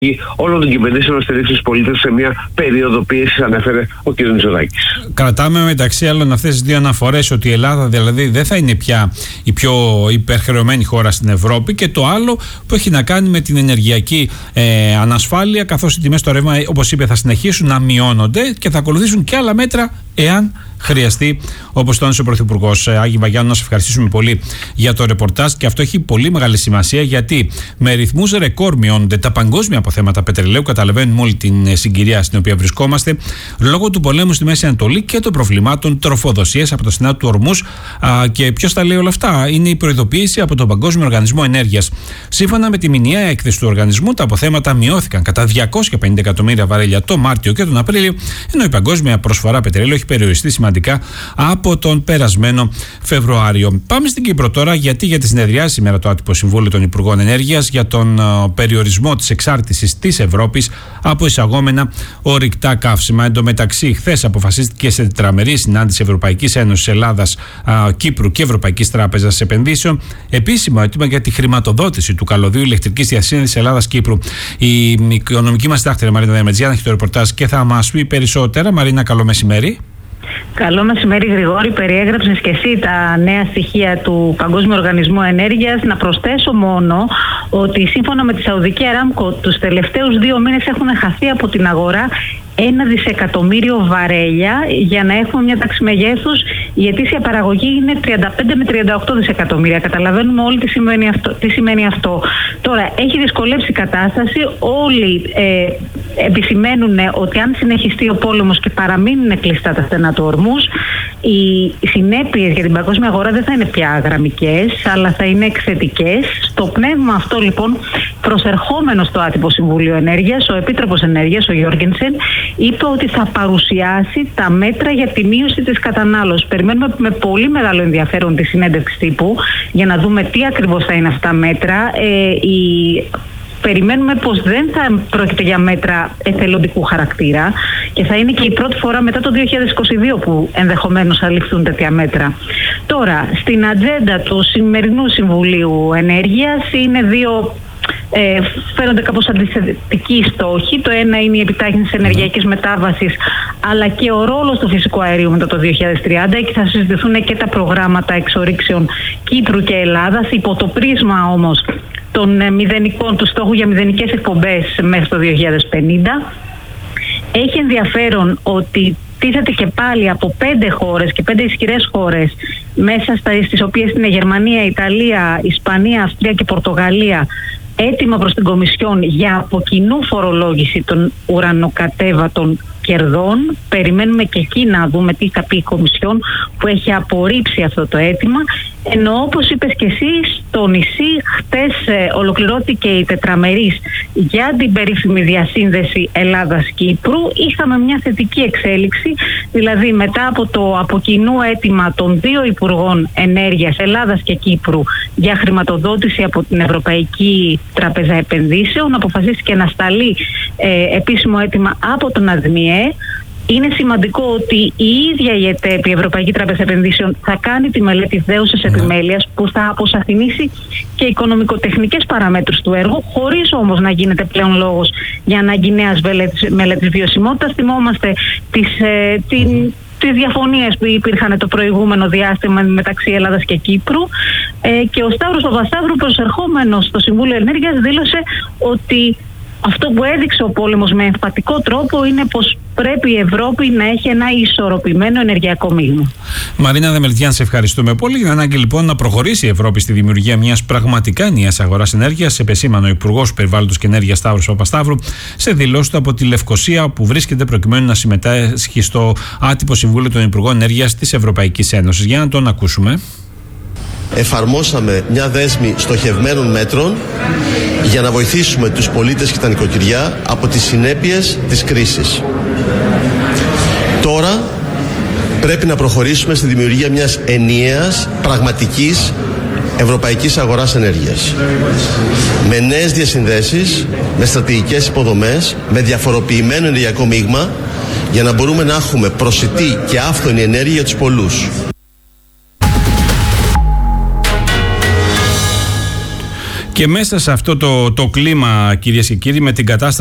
όλων των κυβερνήσεων να στηρίξει τους πολίτες σε μια περίοδο πίεσης, ανέφερε ο κ. Μητσοτάκης. Κρατάμε μεταξύ άλλων αυτές τις δύο αναφορές ότι η Ελλάδα δηλαδή δεν θα είναι πια η πιο υπερχρεωμένη χώρα στην Ευρώπη, και το άλλο που έχει να κάνει με την ενεργειακή ανασφάλεια, καθώς οι τιμές στο ρεύμα, όπως είπε, θα συνεχίσουν να μειώνονται και θα ακολουθήσουν και άλλα μέτρα εάν χρειαστεί, όπως τόνισε ο Πρωθυπουργός. Άγη Βαγιάννου, να σε ευχαριστήσουμε πολύ για το ρεπορτάζ, και αυτό έχει πολύ μεγάλη σημασία, γιατί με ρυθμούς ρεκόρ μειώνονται τα παγκόσμια αποθέματα πετρελαίου. Καταλαβαίνουμε όλη την συγκυρία στην οποία βρισκόμαστε λόγω του πολέμου στη Μέση Ανατολή και των προβλημάτων τροφοδοσίας από το στενά του Ορμούς. Και ποιος τα λέει όλα αυτά? Είναι η προειδοποίηση από τον Παγκόσμιο Οργανισμό Ενέργειας. Σύμφωνα με τη μηνιαία έκθεση του οργανισμού, τα αποθέματα μειώθηκαν κατά 250 εκατομμύρια βαρέλια το Μάρτιο και τον Απρίλιο, ενώ η παγκόσμια προσφορά πετρελαίου έχει περιοριστεί σημαντικά από τον περασμένο Φεβρουάριο. Πάμε στην Κύπρο τώρα, γιατί για τη συνεδριάση σήμερα το άτυπο Συμβούλιο των Υπουργών Ενέργειας για τον περιορισμό της εξάρτησης της Ευρώπης από εισαγόμενα ορυκτά καύσιμα. Εν τω μεταξύ, χθες αποφασίστηκε σε τετραμερή συνάντηση Ευρωπαϊκής Ένωσης Ελλάδας, Κύπρου και Ευρωπαϊκής Τράπεζας Επενδύσεων επίσημο αίτημα για τη χρηματοδότηση του καλωδίου ηλεκτρικής διασύνδεσης Ελλάδας-Κύπρου. Η οικονομική μας συντάκτρια Μαρίνα Δεμετζιάννα έχει το ρεπορτάζ και θα μας πει περισσότερα. Μαρίνα, καλό μεσημέρι. Καλό μεσημέρι, Γρηγόρη. Περιέγραψες και εσύ τα νέα στοιχεία του Παγκόσμιου Οργανισμού Ενέργειας. Να προσθέσω μόνο ότι σύμφωνα με τη Σαουδική Αράμκο, τους τελευταίους 2 μήνες έχουν χαθεί από την αγορά 1 δισεκατομμύριο βαρέλια. Για να έχουμε μια τάξη μεγέθους, η ετήσια παραγωγή είναι 35 με 38 δισεκατομμύρια. Καταλαβαίνουμε όλοι τι σημαίνει αυτό. Τώρα, έχει δυσκολεύσει η κατάσταση. Όλοι επισημαίνουν ότι αν συνεχιστεί ο πόλεμος και παραμείνουν κλειστά τα στενά του Ορμούς, οι συνέπειες για την παγκόσμια αγορά δεν θα είναι πια γραμμικές, αλλά θα είναι εκθετικές. Στο πνεύμα αυτό, λοιπόν, προσερχόμενο στο άτυπο Συμβούλιο Ενέργειας, ο Επίτροπος Ενέργειας, ο Γιώργενσεν, είπε ότι θα παρουσιάσει τα μέτρα για τη μείωση της κατανάλωσης. Περιμένουμε με πολύ μεγάλο ενδιαφέρον τη συνέντευξη τύπου για να δούμε τι ακριβώς θα είναι αυτά τα μέτρα. Περιμένουμε πως δεν θα πρόκειται για μέτρα εθελοντικού χαρακτήρα και θα είναι και η πρώτη φορά μετά το 2022 που ενδεχομένως θα ληφθούν τέτοια μέτρα. Τώρα, στην ατζέντα του σημερινού Συμβουλίου Ενέργειας είναι δύο φαίνονται κάπως αντιθετικοί στόχοι. Το ένα είναι η επιτάχυνση της ενεργειακής μετάβασης, αλλά και ο ρόλος του φυσικού αερίου μετά το 2030. Εκεί θα συζητηθούν και τα προγράμματα εξορίξεων Κύπρου και Ελλάδας, υπό το πρίσμα όμως του στόχου για μηδενικές εκπομπές μέχρι το 2050. Έχει ενδιαφέρον ότι τίθεται και πάλι από 5 χώρες και 5 ισχυρές χώρες, μέσα στις οποίες είναι Γερμανία, Ιταλία, Ισπανία, Αυστρία και Πορτογαλία, έτοιμα προς την Κομισιόν για από κοινού φορολόγηση των ουρανοκατέβατων κερδών. Περιμένουμε και εκεί να δούμε τι θα πει η Κομισιόν, που έχει απορρίψει αυτό το αίτημα. Ενώ, όπως είπες και εσύ, στο νησί χτες ολοκληρώθηκε η τετραμερής για την περίφημη διασύνδεση Ελλάδας-Κύπρου. Είχαμε μια θετική εξέλιξη, δηλαδή μετά από το από κοινού αίτημα των 2 Υπουργών Ενέργειας Ελλάδας και Κύπρου για χρηματοδότηση από την Ευρωπαϊκή Τράπεζα Επενδύσεων, αποφασίστηκε να σταλεί επίσημο αίτημα από τον ΑΔΜΙΕ. Είναι σημαντικό ότι η ίδια η ΕΤΕΠ, η Ευρωπαϊκή Τράπεζα Επενδύσεων, θα κάνει τη μελέτη δέουσας επιμέλειας που θα αποσαφηνίσει και οικονομικοτεχνικές παραμέτρους του έργου, χωρίς όμως να γίνεται πλέον λόγος για ανάγκη νέας μελέτης βιωσιμότητας. Θυμόμαστε τις διαφωνίες που υπήρχαν το προηγούμενο διάστημα μεταξύ Ελλάδας και Κύπρου, και ο Σταύρος Παπασταύρου, προσερχόμενος στο Συμβούλιο Ενέργειας, δήλωσε ότι αυτό που έδειξε ο πόλεμος με εμφατικό τρόπο είναι πως πρέπει η Ευρώπη να έχει ένα ισορροπημένο ενεργειακό μείγμα. Μαρίνα Δεμετζιάννα, σε ευχαριστούμε πολύ. Για ανάγκη λοιπόν να προχωρήσει η Ευρώπη στη δημιουργία μιας πραγματικά ενιαίας αγοράς ενέργειας, επεσήμανε ο Υπουργός Περιβάλλοντος και Ενέργειας Σταύρος Παπασταύρου σε δηλώσεις του από τη Λευκοσία, που βρίσκεται προκειμένου να συμμετάσχει στο άτυπο Συμβούλιο των Υπουργών Ενέργειας της Ευρωπαϊκής Ένωσης. Για να τον ακούσουμε. Εφαρμόσαμε μια δέσμη στοχευμένων μέτρων για να βοηθήσουμε τους πολίτες και τα νοικοκυριά από τις συνέπειες της κρίσης. Τώρα πρέπει να προχωρήσουμε στη δημιουργία μιας ενιαίας, πραγματικής ευρωπαϊκής αγοράς ενέργειας. Με νέες διασυνδέσεις, με στρατηγικές υποδομές, με διαφοροποιημένο ενεργειακό μείγμα, για να μπορούμε να έχουμε προσιτή και άφθονη ενέργεια για τους πολλούς. Και μέσα σε αυτό το κλίμα, κυρίες και κύριοι, με την κατάσταση